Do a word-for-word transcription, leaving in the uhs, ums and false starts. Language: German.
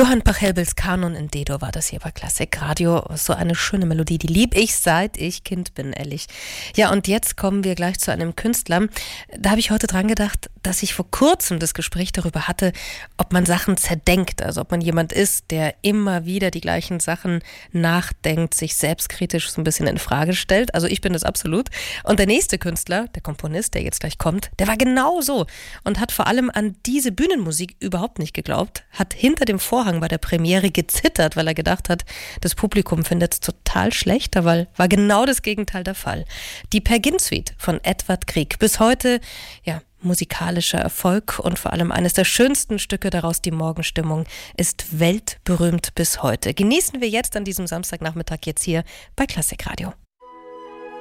Johann Pachelbels Kanon in D-Dur war das hier bei Klassik Radio. So eine schöne Melodie, die lieb ich, seit ich Kind bin, ehrlich. Ja, und jetzt kommen wir gleich zu einem Künstler. Da habe ich heute dran gedacht, dass ich vor kurzem das Gespräch darüber hatte, ob man Sachen zerdenkt, also ob man jemand ist, der immer wieder die gleichen Sachen nachdenkt, sich selbstkritisch so ein bisschen in Frage stellt. Also ich bin das absolut. Und der nächste Künstler, der Komponist, der jetzt gleich kommt, der war genau so und hat vor allem an diese Bühnenmusik überhaupt nicht geglaubt, hat hinter dem Vorhang bei der Premiere gezittert, weil er gedacht hat, das Publikum findet es total schlecht, aber war genau das Gegenteil der Fall. Die Peer Gynt Suite von Edvard Grieg. Bis heute, ja, musikalischer Erfolg und vor allem eines der schönsten Stücke daraus, die Morgenstimmung, ist weltberühmt bis heute. Genießen wir jetzt an diesem Samstagnachmittag jetzt hier bei Klassik Radio.